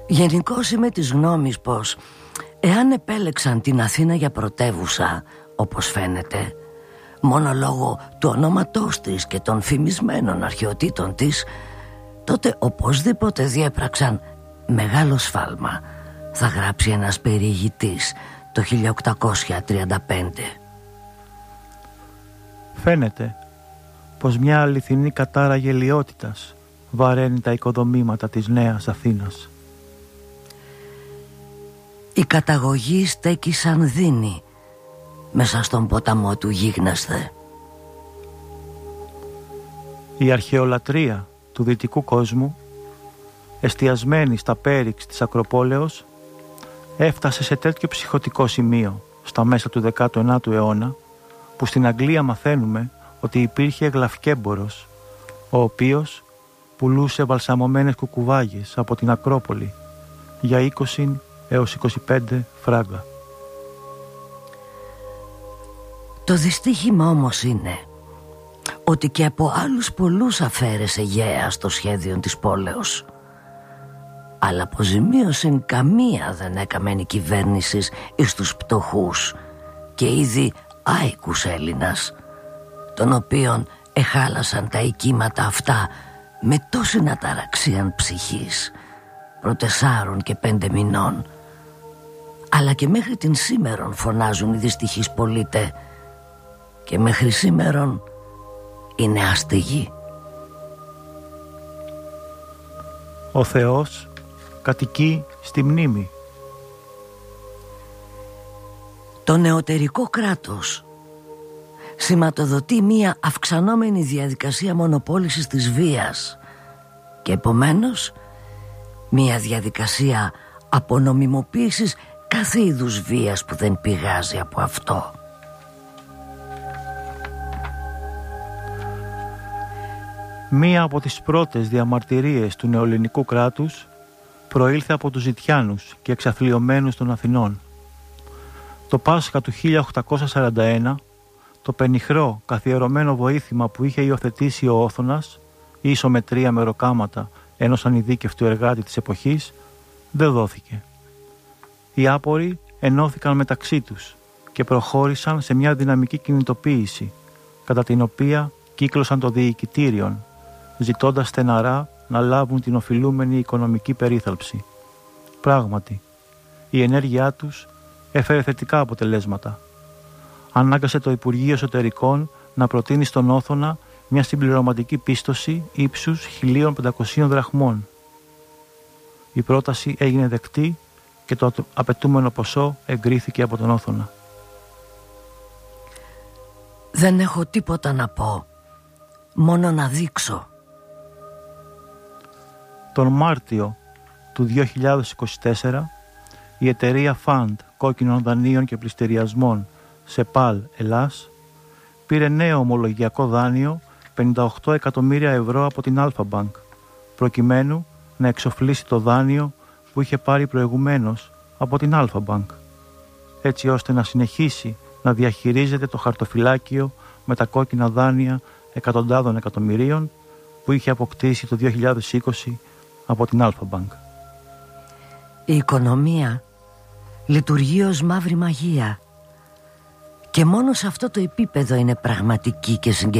Γενικώς είμαι της γνώμης πως εάν επέλεξαν την Αθήνα για πρωτεύουσα, όπως φαίνεται, μόνο λόγω του ονόματός της και των φημισμένων αρχαιοτήτων της, τότε οπωσδήποτε διέπραξαν μεγάλο σφάλμα, θα γράψει ένας περιηγητής το 1835. Φαίνεται πως μια αληθινή κατάρα γελοιότητας βαραίνει τα οικοδομήματα της Νέας Αθήνας. Η καταγωγή στέκει σαν δίνη μέσα στον ποταμό του γίγνεσθε. Η αρχαιολατρεία του δυτικού κόσμου, εστιασμένη στα πέριξ της Ακροπόλεως, έφτασε σε τέτοιο ψυχωτικό σημείο στα μέσα του 19ου αιώνα, που στην Αγγλία μαθαίνουμε ότι υπήρχε γλαυκέμπορος, ο οποίος πουλούσε βαλσαμωμένες κουκουβάγες από την Ακρόπολη για 20 έως 25 φράγκα. Το δυστύχημα όμως είναι ότι και από άλλους πολλούς αφαίρεσε γέα στο σχέδιο της πόλεως, αλλά αποζημίωσιν καμία δεν έκαμεν η κυβέρνηση εις τους πτωχούς και ήδη άικους Έλληνας, των οποίων εχάλασαν τα οικίματα αυτά με τόσην αταραξίαν ψυχής προ 4 και 5 μηνών, αλλά και μέχρι την σήμερον φωνάζουν οι δυστυχείς πολίτε, και μέχρι σήμερον είναι άστεγοι. Ο Θεός κατοικεί στη μνήμη. Το νεωτερικό κράτος σηματοδοτεί μία αυξανόμενη διαδικασία μονοπόλησης της βίας και επομένως μία διαδικασία απονομιμοποίησης κάθε είδους βίας που δεν πηγάζει από αυτό. Μία από τις πρώτες διαμαρτυρίες του νεοελληνικού κράτους προήλθε από τους Ζητιάνους και εξαθλιωμένους των Αθηνών. Το Πάσχα του 1841, το πενιχρό καθιερωμένο βοήθημα που είχε υιοθετήσει ο Όθωνας, ίσο με 3 μεροκάματα ενός ανειδίκευτου εργάτη της εποχής, δεν δόθηκε. Οι άποροι ενώθηκαν μεταξύ τους και προχώρησαν σε μια δυναμική κινητοποίηση, κατά την οποία κύκλωσαν το διοικητήριον, ζητώντας στεναρά να λάβουν την οφειλούμενη οικονομική περίθαλψη. Πράγματι, η ενέργειά τους έφερε θετικά αποτελέσματα. Ανάγκασε το Υπουργείο Εσωτερικών να προτείνει στον Όθωνα μια συμπληρωματική πίστοση ύψους 1.500 δραχμών. Η πρόταση έγινε δεκτή και το απαιτούμενο ποσό εγκρίθηκε από τον Όθωνα. Δεν έχω τίποτα να πω, μόνο να δείξω. Τον Μάρτιο του 2024 η εταιρεία Fund Κόκκινων Δανείων και Πληστηριασμών ΣΕΠΑΛ Ελλάς πήρε νέο ομολογιακό δάνειο 58 εκατομμύρια ευρώ από την Αλφα Μπανκ, προκειμένου να εξοφλήσει το δάνειο που είχε πάρει προηγουμένως από την Αλφα Μπανκ, έτσι ώστε να συνεχίσει να διαχειρίζεται το χαρτοφυλάκιο με τα κόκκινα δάνεια εκατοντάδων εκατομμυρίων που είχε αποκτήσει το 2020 από την Αλφα Μπανκ. Η οικονομία λειτουργεί ως μαύρη μαγεία και μόνο σε αυτό το επίπεδο είναι πραγματική και συγκεκριμένη.